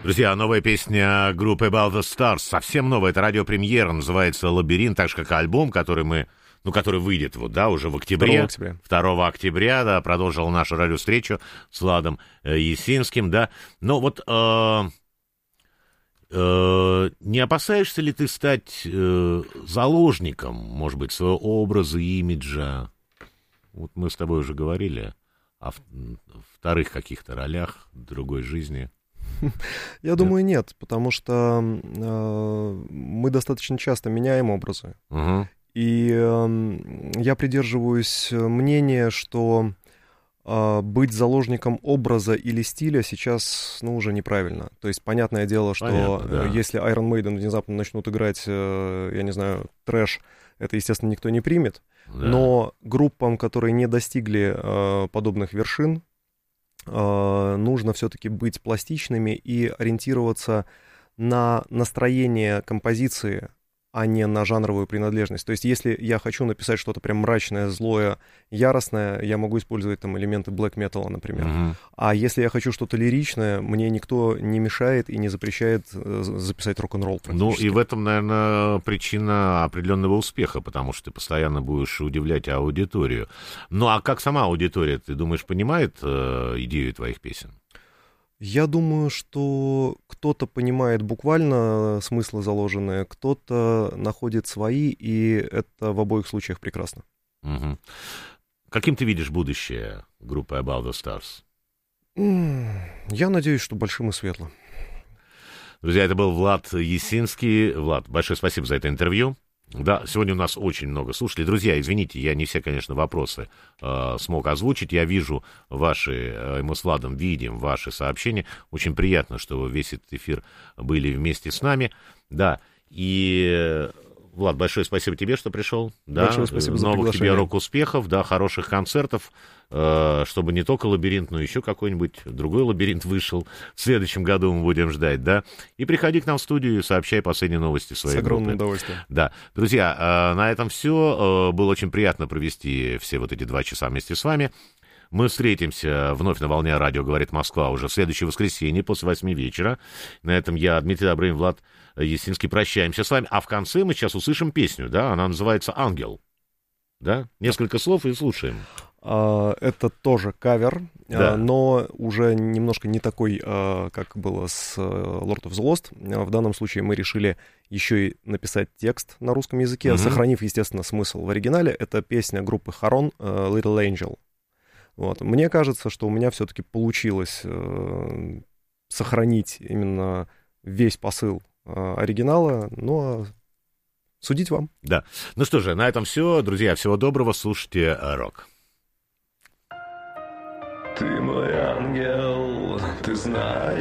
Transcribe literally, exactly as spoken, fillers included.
Друзья, новая песня группы About the Stars, совсем новая, это радиопремьера, называется «Лабиринт», так же, как и альбом, который мы, ну, который выйдет, вот, да, уже в октябре. второго октября. второго октября, да, продолжил нашу радиовстречу с Владом э, Ясинским, да. Но вот э, э, не опасаешься ли ты стать э, заложником, может быть, своего образа, имиджа? Вот мы с тобой уже говорили о вторых каких-то ролях другой жизни. Я думаю, нет, потому что э, мы достаточно часто меняем образы. Угу. И э, я придерживаюсь мнения, что э, быть заложником образа или стиля сейчас, ну, уже неправильно. То есть, понятное дело, что Понятно, да. если Iron Maiden внезапно начнут играть, э, я не знаю, трэш, это, естественно, никто не примет. Да. Но группам, которые не достигли э, подобных вершин, нужно все-таки быть пластичными и ориентироваться на настроение композиции, а не на жанровую принадлежность. То есть если я хочу написать что-то прям мрачное, злое, яростное, я могу использовать там элементы black metal, например. Угу. А если я хочу что-то лиричное, мне никто не мешает и не запрещает записать рок-н-ролл. Ну и в этом, наверное, причина определенного успеха, потому что ты постоянно будешь удивлять аудиторию. Ну а как сама аудитория, ты думаешь, понимает э, идею твоих песен? Я думаю, что кто-то понимает буквально смыслы заложенные, кто-то находит свои, и это в обоих случаях прекрасно. Угу. Каким ты видишь будущее группы About the Stars? Я надеюсь, что большим и светлым. Друзья, это был Влад Ясинский. Влад, большое спасибо за это интервью. Да, сегодня у нас очень много слушателей. Друзья, извините, я не все, конечно, вопросы э, смог озвучить. Я вижу ваши, э, мы с Владом видим ваши сообщения. Очень приятно, что весь этот эфир были вместе с нами. Да, и, Влад, большое спасибо тебе, что пришел. Да, большое спасибо за новых приглашение. тебе рок-успехов, да, хороших концертов, э, чтобы не только «Лабиринт», но еще какой-нибудь другой «Лабиринт» вышел. В следующем году мы будем ждать, да. И приходи к нам в студию и сообщай последние новости своей группы. С огромным группы. удовольствием. Да. Друзья, э, на этом все. Э, было очень приятно провести все вот эти два часа вместе с вами. Мы встретимся вновь на волне радио «Говорит Москва» уже в следующее воскресенье после восьми вечера. На этом я, Дмитрий Добрынин, Влад Ясинский, прощаемся с вами. А в конце мы сейчас услышим песню, да, она называется «Ангел». Да? Несколько слов и слушаем. Это тоже кавер, да. но уже немножко не такой, как было с Lord of the Lost. В данном случае мы решили еще и написать текст на русском языке, mm-hmm. сохранив, естественно, смысл в оригинале. Это песня группы Харон «Little Angel». Вот. Мне кажется, что у меня все-таки получилось э, сохранить именно весь посыл э, оригинала, но судить вам. Да. Ну что же, на этом все. Друзья, всего доброго. Слушайте рок. Ты мой ангел, ты знаешь.